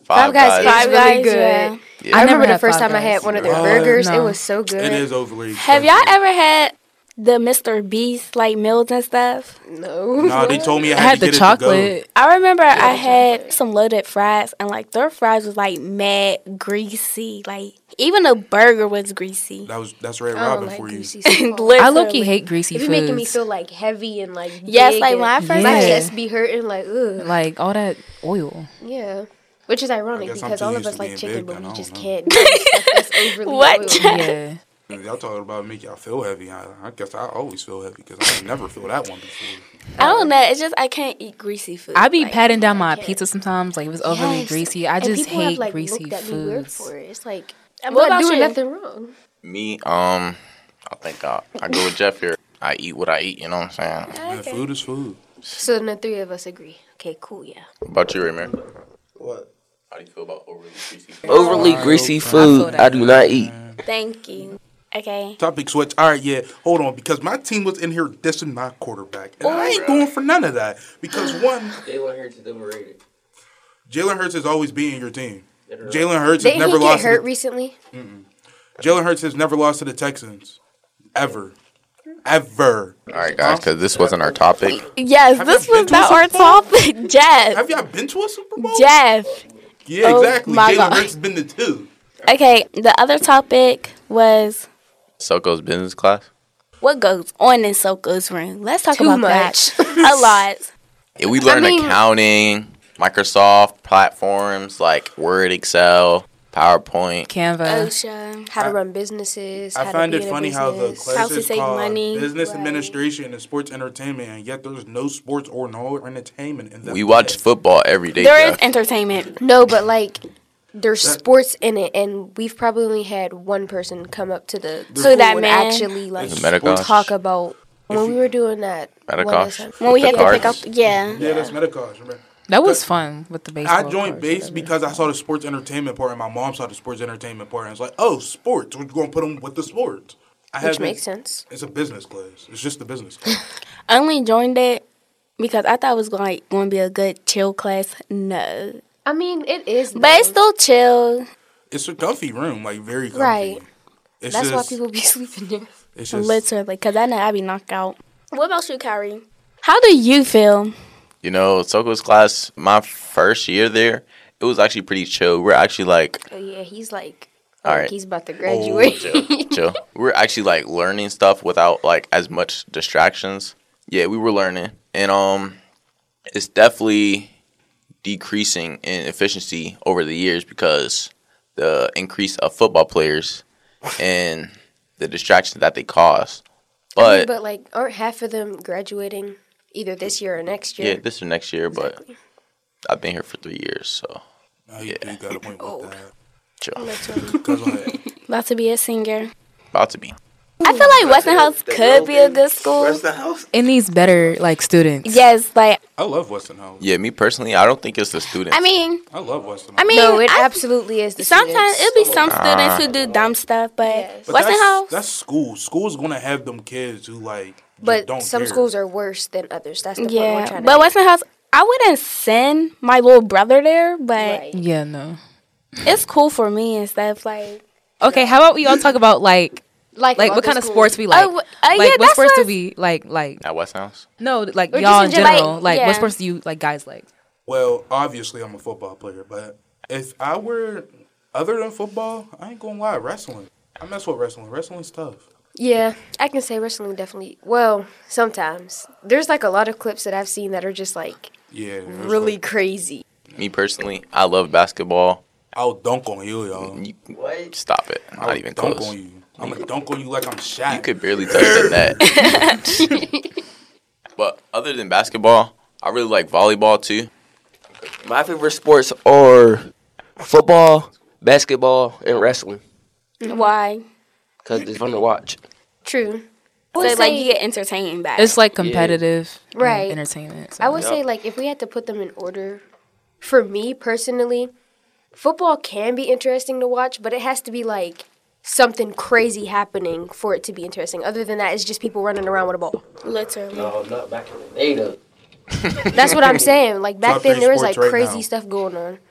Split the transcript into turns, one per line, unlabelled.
Five Guys is really good.
Yeah.
I remember the first time I had one of their burgers.
No.
It was so good.
It is overly expensive.
Have y'all ever had the Mr. Beast like meals and stuff?
No.
No, they told me I
I
had
had
to
the
get it
chocolate.
to
I remember I had some loaded fries, and like their fries was like mad greasy. Like even the burger was greasy.
go. That's Red
I don't
Robin
like
for you.
greasy stuff.
I low-key hate greasy
It be
foods.
making me feel like heavy and like
Yes,
big
like
and
when I first
my
Yeah.
chest be hurting like ugh.
Like all that oil.
Yeah. Which is ironic
I guess I'm
because
too
all of
used
us
to
like
being
chicken,
big,
but
then
we
I
just
don't
can't do stuff that's overly
What?
oily.
Yeah.
Y'all talking about make y'all feel heavy. I guess I always feel heavy because I never feel that one before.
I don't know. It's just I can't eat greasy food.
I be
like,
patting down my
can't.
pizza sometimes. Like if it's overly
Yes.
greasy. I
And
just
people
hate
have, like,
greasy
looked at me weird
foods.
for it. It's like I'm
What
not
about
doing
you?
nothing wrong.
Me, I think I go with Jeff here. I eat what I eat, you know what I'm saying?
Man, food is food.
So then the three of us agree. Okay, cool, yeah.
What about you, Ramir?
What?
How do you feel about overly greasy food?
Overly greasy food, I do not eat.
Thank you. Okay.
Topic switch. All right, yeah. Hold on, because my team was in here dissing my quarterback, and I ain't going for none of that. Because one,
Jalen Hurts is overrated.
Jalen Hurts has always beaten your team. Jalen Hurts has
Didn't
never
he
lost.
get hurt recently?
Jalen Hurts has never lost to the Texans, ever. All
right, guys, because this wasn't our topic.
Yes,
Have
this
you been
was
to a
not our
Super Bowl?
topic. Jeff.
Have y'all been to a Super Bowl?
Jeff.
Yeah,
Oh
exactly.
my
Jalen
God.
Hurts has been to two.
Okay, the other topic was
Soko's business class.
what goes on in Soko's room. Let's talk
Too
about
much.
that. A lot.
Yeah, we learned
mean-
accounting, Microsoft platforms like Word, Excel, PowerPoint.
Canva.
OSHA.
How to run businesses.
I
how
find
to
it
be in a
funny how the
business.
How
class
to
is
save
called
money.
Business
Right.
Administration and Sports Entertainment, and yet there's no sports or no entertainment in that.
We watch football every day.
There is
Jeff.
entertainment.
No, but like there's sports in it, and we've probably only had one person come up to the
To that
and
man.
actually like
Is it Medicosh?
talk about when we were doing that.
Medicosh?
When we
With
had
the
to pick up,
cards?
yeah.
Yeah, that's Medicosh. Remember?
That was fun with the baseball.
I joined
cards,
base
whatever.
because I saw the sports entertainment part, and my mom saw the sports entertainment part, and it's like, oh, sports. We're going to put them with the sports.
Which makes sense.
It's a business class. It's just a business class.
I only joined it because I thought it was going to be a good chill class. No.
I mean, it is,
But it's still chill.
It's a comfy room, like very comfy.
Right.
It's
That's why
just,
people be sleeping there.
It's just
Literally. Because I know I'd be knocked out. What about you, Kyrie? How do you feel?
You know, Soko's class, my first year there, it was actually pretty chill. We're actually like,
Oh yeah, he's like,
All right.
he's about to graduate.
chill. We're actually like learning stuff without like as much distractions. Yeah, we were learning, and it's definitely decreasing in efficiency over the years because the increase of football players and the distractions that they cause.
I mean,
But
but like, aren't half of them graduating either this year or next year?
yeah, this is next year. But I've been here for 3 years, so
no, you do got a point with that.
chill.
Go ahead.
About to be a singer.
About to be.
I feel like Westinghouse could be a good school.
Westinghouse?
It needs better like students.
Yes, like,
I love Westinghouse.
Yeah, me personally, I don't think it's the students.
I mean,
I love Westinghouse.
No, it
I-
absolutely is. The
sometimes
students.
it'll be some students who do dumb stuff, but
Yes.
But
Westinghouse,
that's school. School's gonna have them kids who like just
But
don't
some
care.
schools are worse than others. That's the point we're
yeah.
trying to
But
make.
Westinghouse, I wouldn't send my little brother there, but
Right.
Yeah, no.
it's cool for me and stuff. Like,
Okay, how about we all talk about like
Like
what
other
kind of
schools.
sports we like?
yeah,
like what
that's
sports do
what-
we like?
At Westinghouse?
No, like
Or
y'all
just
in
in general,
general. Like
yeah.
what sports do you like guys like?
Well, obviously I'm a football player, but if I were other than football, I ain't gonna lie, wrestling. I mess with wrestling. Wrestling's tough.
Yeah, I can say wrestling definitely. Well, sometimes there's like a lot of clips that I've seen that are just like
Yeah. there's
really
like-
crazy.
Me personally, I love basketball.
I'll dunk on you, y'all.
You,
What?
stop it.
I'll
Not even
dunk
close.
on you. I'm gonna dunk on you like I'm Shaq.
You could barely touch the net. But other than basketball, I really like volleyball too.
My favorite sports are football, basketball, and wrestling.
why?
Because it's fun to watch.
True.
So,
would
like,
say-
you get entertained by
It's
it.
like competitive
Right.
entertainment. So.
I would say like if we had to put them in order, for me personally, football can be interesting to watch, but it has to be like something crazy happening for it to be interesting. Other than that, it's just people running around with a ball.
Literally.
No, not back in the day, though.
That's what I'm saying. Like back
Top
then,
three
there was like
sports right
crazy
now.
stuff going on.